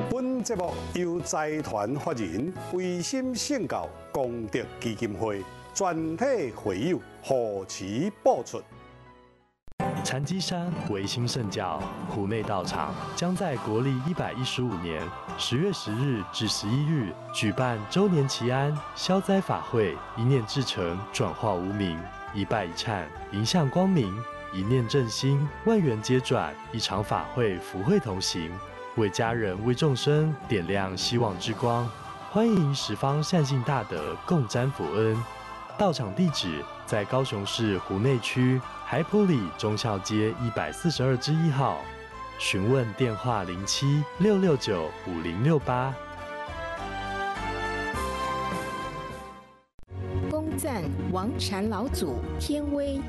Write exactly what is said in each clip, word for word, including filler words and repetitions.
本节目由财团法人维心圣教功德基金会全体会友护持播出。 禅机山维新圣教湖内道场将在国历一百一十五年十月十日至十一日举办周年祈安消灾法会，一念至诚，转化无明，一拜一忏，迎向光明，一念正心，万缘皆转。一场法会，福慧同行，为家人为众生点亮希望之光。欢迎十方善信大德共沾福恩。道场地址在高雄市湖内区海埔里忠孝街一百四十二之一号，询问电话零七六六九五零六八。 恭赞王禅老祖天威。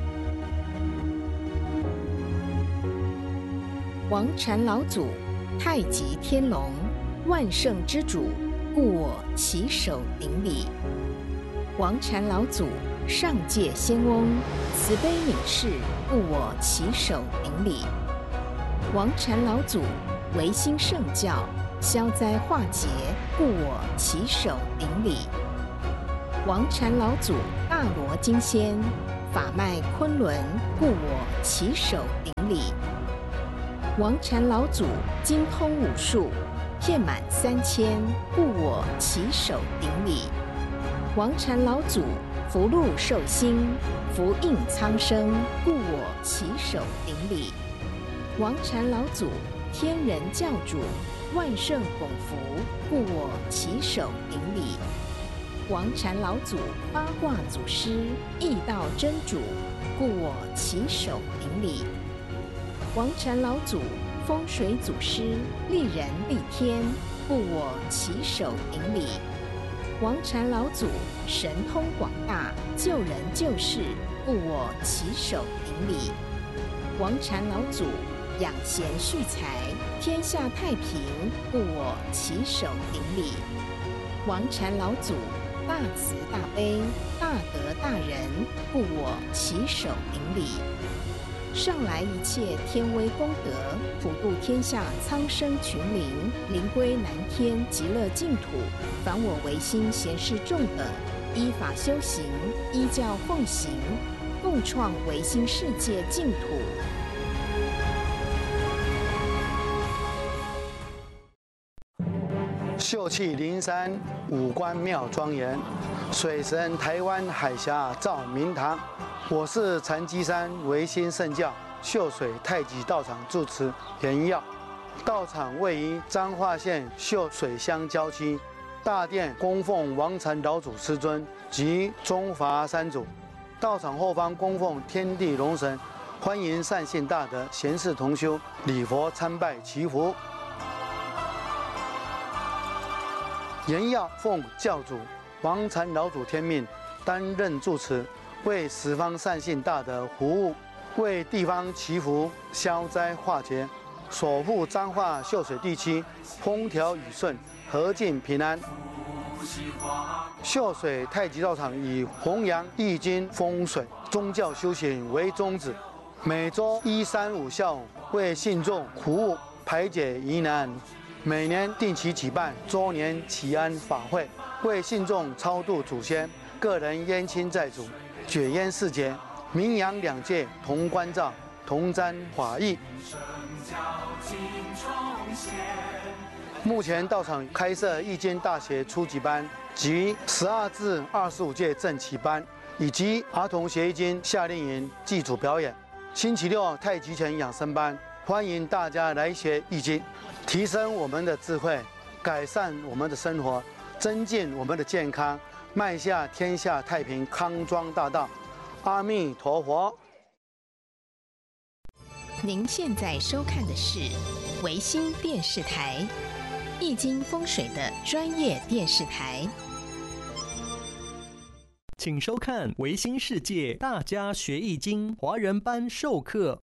王禅老祖，太极天龙，万圣之主，故我起手顶礼。王禅老祖，上界仙翁，慈悲悯世，故我起手顶礼。王禅老祖，维新圣教，消灾化解，故我起手顶礼。王禅老祖，大罗金仙，法脉昆仑，故我起手顶礼。王禅老祖，精通武术，遍满三千，故我起手顶礼。王禅老祖，福禄寿星，福应苍生，故我起手顶礼。王禅老祖，天人教主，万圣拱福，故我起手顶礼。王禅老祖，八卦祖师，易道真主，故我起手顶礼。王禅老祖，风水祖师，利人利天，故我起手顶礼。王禅老祖，神通广大，救人救世，故我起手顶礼。王禅老祖，养贤蓄财，天下太平，故我起手顶礼。王禅老祖，大慈大悲，大德大仁，故我起手顶礼。上来一切天威功德，普度天下苍生群灵，灵归南天极乐净土。凡我唯心贤士众等，依法修行，依教奉行，共创唯心世界净土。 秀气灵山，五官妙庄严，水神台湾海峡照明堂。我是禅机山维新圣教秀水太极道场住持严耀，道场位于彰化县秀水乡郊区，大殿供奉王禅老祖师尊及中华三祖，道场后方供奉天地龙神，欢迎善信大德贤士同修礼佛参拜祈福。严耀奉教主王禅老祖天命，担任住持，为十方善信大德服务，为地方祈福消灾化解，守护彰化秀水地区风调雨顺，和敬平安。秀水太极道场以弘扬易经风水宗教修行为宗旨，每周一三五下午为信众服务排解疑难，每年定期举办周年祈安法会，为信众超度祖先、个人冤亲债主解冤释结，名扬两界同关照，同沾法益。目前道场开设易经大学初级班及十二至二十五届正期班，以及儿童学易经夏令营祭祖表演。星期六太极拳养生班，欢迎大家来学易经，提升我们的智慧，改善我们的生活，增进我们的健康，迈下天下太平康庄大道。阿弥陀佛。 您现在收看的是维新电视台，易经风水的专业电视台。 请收看维新世界大家学易经华人班授课。